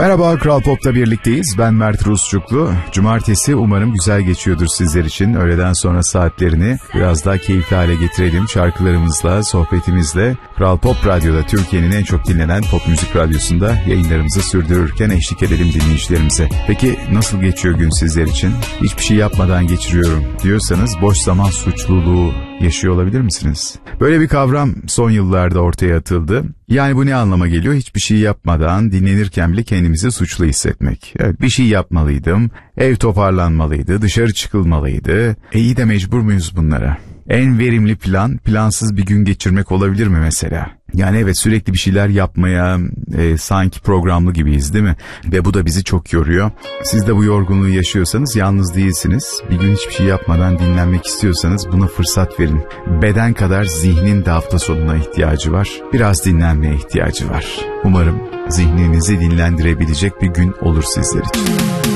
Merhaba, Kral Pop'ta birlikteyiz. Ben Mert Rusçuklu. Cumartesi umarım güzel geçiyordur sizler için. Öğleden sonra saatlerini biraz daha keyifli hale getirelim. Şarkılarımızla, sohbetimizle Kral Pop Radyo'da, Türkiye'nin en çok dinlenen pop müzik radyosunda yayınlarımızı sürdürürken eşlik edelim dinleyicilerimize. Peki nasıl geçiyor gün sizler için? Hiçbir şey yapmadan geçiriyorum diyorsanız boş zaman suçluluğu yaşıyor olabilir misiniz? Böyle bir kavram son yıllarda ortaya atıldı. Yani bu ne anlama geliyor? Hiçbir şey yapmadan dinlenirken bile kendimizi suçlu hissetmek. Evet, bir şey yapmalıydım, ev toparlanmalıydı, dışarı çıkılmalıydı. İyi de mecbur muyuz bunlara? En verimli plan, plansız bir gün geçirmek olabilir mi mesela? Yani evet, sürekli bir şeyler yapmaya sanki programlı gibiyiz, değil mi? Ve bu da bizi çok yoruyor. Siz de bu yorgunluğu yaşıyorsanız yalnız değilsiniz. Bir gün hiçbir şey yapmadan dinlenmek istiyorsanız buna fırsat verin. Beden kadar zihnin de hafta sonuna ihtiyacı var. Biraz dinlenmeye ihtiyacı var. Umarım zihninizi dinlendirebilecek bir gün olur sizler için.